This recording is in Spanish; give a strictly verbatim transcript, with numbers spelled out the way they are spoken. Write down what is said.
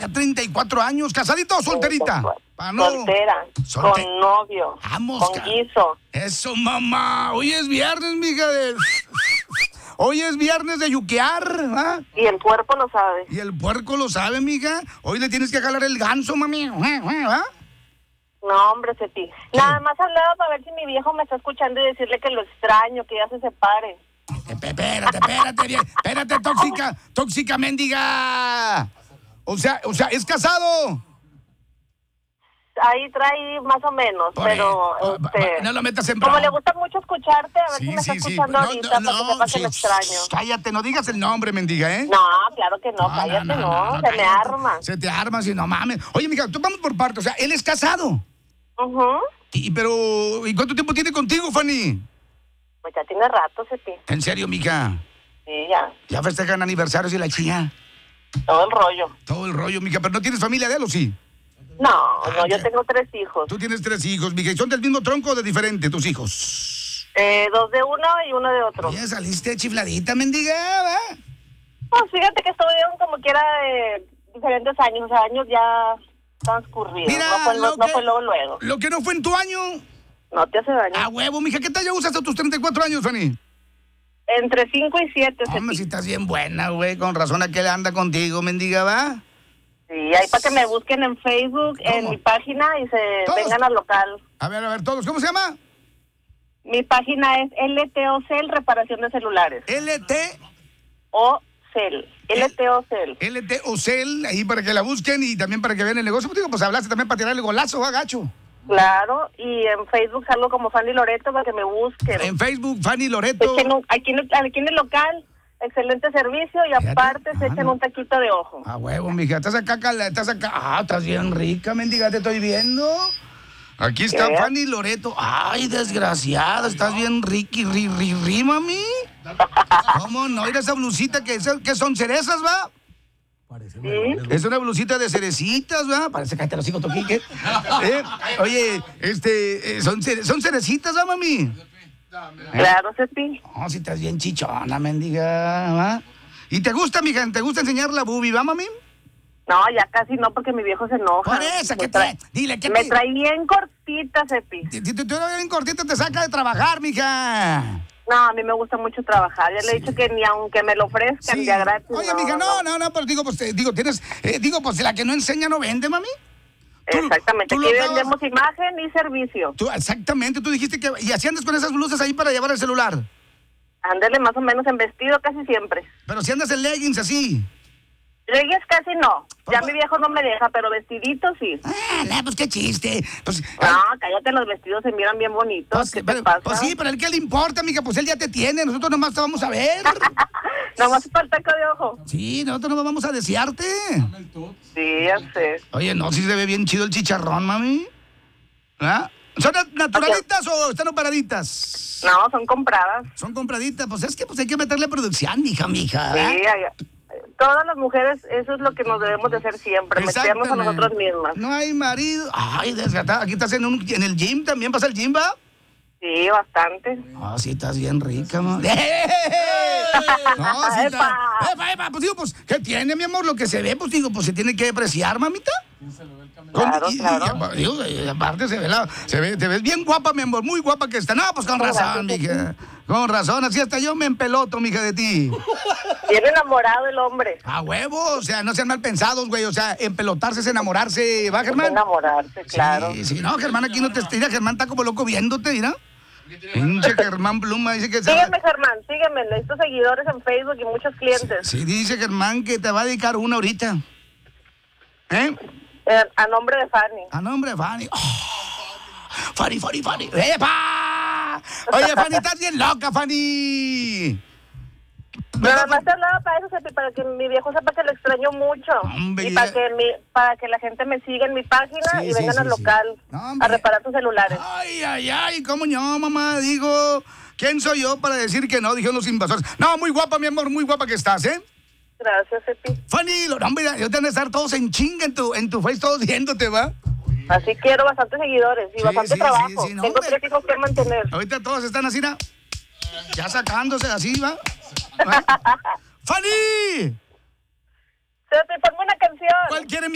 Ya treinta y cuatro años. ¿Casadita o solterita? Pa no... Soltera, Solte... con novio, Vamos, con guiso. Eso, mamá. Hoy es viernes, mija. De... Hoy es viernes de yuquear, ¿ah? Y el cuerpo lo sabe. Y el puerco lo sabe, mija. Hoy le tienes que jalar el ganso, mami. ¿Ah? No, hombre, Cepi. Nada más hablaba para ver si mi viejo me está escuchando y decirle que lo extraño, que ya se separe. Espérate, espérate, bien. Espérate, tóxica, tóxica mendiga. O sea, o sea, ¿es casado? Ahí trae más o menos, Por pero el, este, no lo metas en como broma. le gusta mucho escucharte, a ver Sí, si me está sí, sí. escuchando No, ahorita no, para que no, sepa que sí, lo extraño. cállate, no digas el nombre, mendiga, ¿eh? No, claro que no, cállate, no, no, se cállate. me arma. Se te arma, si no mames. Oye, mija, tú vamos por partes, o sea, él es casado. Uh-huh. Y, pero, ¿y cuánto tiempo tiene contigo, Fanny? Pues ya tiene rato, Cepi. En serio, mija. Sí, ya, Ya festejan aniversarios y la chía. todo el rollo. Todo el rollo, mija, pero no tienes familia de él, ¿o sí? No, Ah, no, yo ya. tengo tres hijos. Tú tienes tres hijos, mija, ¿y son del mismo tronco o de diferente tus hijos? Eh, dos de uno y uno de otro. Ya saliste chifladita, mendiga, ¿va? Pues fíjate que estuvieron como quiera de diferentes años, o sea, años ya transcurridos. Mira, no, fue, lo no, no que- fue luego, luego. Lo que no fue en tu año. No te hace daño. A huevo, mija, ¿qué talla usas a tus treinta y cuatro años, Fanny? Entre cinco y siete, Hombre, si Cepi. estás bien buena, güey, con razón aquel anda contigo, mendiga, ¿va? Sí, ahí para que me busquen en Facebook, en ¿Cómo? mi página y se ¿Todos? vengan al local. A ver, a ver, todos, ¿cómo se llama? Mi página es L T O Cel, reparación de celulares. L T, O Cel, L T O Cel. L T o Cel, ahí para que la busquen y también para que vean el negocio. Pues digo, pues hablaste también para tirarle golazo, ¿va, gacho? Claro, y en Facebook salgo como Fanny Loreto para que me busquen. En Facebook, Fanny Loreto. Echen un- aquí, en el, aquí en el local, excelente servicio y Fíjate. aparte se Ah, echan no. un taquito de ojo. A huevo, mija, estás acá, cala- estás acá. Ah, estás bien rica, mendiga, te estoy viendo. Aquí está ¿Qué? Fanny Loreto. Ay, desgraciada, estás bien riqui, ri, ri, ri, mami. ¿Cómo no? Mira esa blusita que, que son cerezas, ¿va? ¿Sí? Es una blusita de cerecitas, ¿va? Parece que te los hijos toquique. ¿Eh? Oye, este, eh, son, cere- son cerecitas, ¿va, mami? Claro, Cepi. No, si estás bien chichona, mendiga, ¿va? ¿Y te gusta, mija? ¿Te gusta enseñar la boobie, va, mami? No, ya casi no, porque mi viejo se enoja. Por eso, Me ¿qué trae- te...? Dile, ¿qué Me te...? trae bien cortita, Cepi. Si tú tú bien cortita te saca de trabajar, mija. No, a mí me gusta mucho trabajar. Ya le he dicho que ni aunque me lo ofrezcan, Sí. ya gratis. Oye, mija, no, no, no, pero digo, pues, eh, digo, tienes, eh, digo, pues, la que no enseña no vende, mami. Tú- Exactamente, tú lo aquí acabas- vendemos imagen y servicio. Tú, exactamente, tú dijiste que, y así andas con esas blusas ahí para llevar el celular. Ándele más o menos en vestido casi siempre. Pero si andas en leggings así. Reyes casi no. Ya Papá. mi viejo no me deja, pero vestidito sí. Ah, no, pues qué chiste. Pues, No, cállate, los vestidos se miran bien bonitos. pues, ¿Qué te pero- pasa? pues sí, pero a él qué le importa, mija, pues él ya te tiene, nosotros nomás te vamos a ver. Nomás para el taco de ojo. Sí, nosotros no vamos a desearte. Sí, ya sé. Oye, no, si se ve bien chido el chicharrón, mami. ¿Ah? ¿Son nat- naturalitas o están operaditas? No, son compradas. Son compraditas, pues es que pues hay que meterle producción, mija, mija. Sí, ¿verdad? ay- todas las mujeres, eso es lo que nos debemos de hacer siempre, meternos a Exactamente. nosotras mismas. No hay marido. Ay, desgratada. Aquí estás en, un, en el gym, también vas al gym, ¿va? Sí, bastante. Ah, sí, estás bien rica, ma. No, sí, está. ¡Epa! Epa, epa, pues digo, pues, ¿qué tiene, mi amor? Lo que se ve, pues digo, pues se tiene que apreciar, mamita. Con- Claro, y, y- claro. y- digo, y aparte se ve, la, se ve, te ves bien guapa, mi amor, muy guapa que está. No, pues con razón, mija. Con razón, así hasta yo me empeloto, mija, de ti. Bien enamorado el hombre. A huevo, o sea, no sean mal pensados, güey. O sea, empelotarse es enamorarse, ¿va, Germán? Enamorarse, claro. Sí, sí, no, Germán aquí no te estira. Germán está como loco viéndote, mira. Pinche Germán Pluma dice que se va- Sígueme, Germán, sígueme. Necesito seguidores en Facebook y muchos clientes. Sí, dice Germán que te va a dedicar una ahorita. ¿Eh? Eh, a nombre de Fanny. A nombre de Fanny. Oh, Fanny, Fanny, Fanny. ¡Epa! Oye, Fanny, estás bien loca, Fanny. Nada más te hablaba para eso, Cepi, para que mi viejo sepa que lo extraño mucho. Hombre, y para ya- que, mi, para que la gente me siga en mi página Sí, y sí, vengan sí, al sí. local No, hombre. a reparar sus celulares. Ay, ay, ay, ¿cómo no, mamá? Digo, ¿quién soy yo para decir que no? Dijeron los invasores. No, muy guapa, mi amor, muy guapa que estás, ¿eh? Gracias, Cepi. Fanny, lo- no, hombre, yo te van a estar todos en chinga en tu, en tu face, todos viéndote, ¿va? Así quiero bastantes seguidores y Sí, bastante sí, trabajo. sí, sí, no, Tengo hombre. tres hijos que mantener. Ahorita todos están así, ¿no? Ya sacándose así, ¿va? ¿Va? ¡Fanny! Cepi, ponme una canción. ¿Cuál quiere mi